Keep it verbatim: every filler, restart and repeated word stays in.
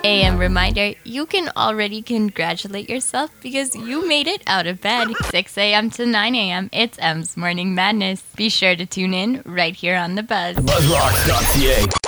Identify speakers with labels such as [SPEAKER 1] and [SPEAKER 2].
[SPEAKER 1] A M reminder, you can already congratulate yourself because you made it out of bed. six a.m. to nine a.m. It's M's Morning Madness. Be sure to tune in right here on The Buzz.
[SPEAKER 2] Buzzrocks dot c a